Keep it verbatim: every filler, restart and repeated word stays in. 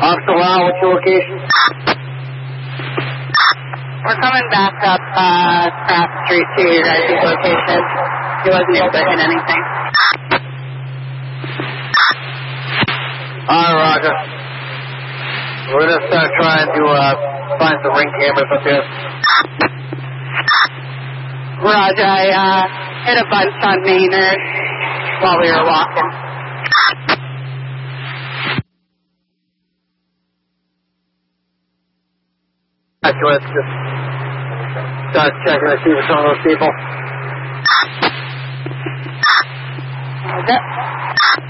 Officer Lau, what's your location? We're coming back up uh, Cross Street to your guys' location. He wasn't able to hit anything. Alright, Roger. We're going to start trying to uh, find some ring cameras up here. Roger, I uh, hit a bunch on Maynard while we were walking. Actually, let's just start checking to see with some of those people. Roger.